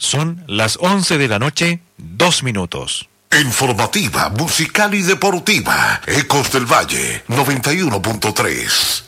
Son las 11 de la noche, 2 minutos. Informativa, musical y deportiva. Ecos del Valle, 91.3.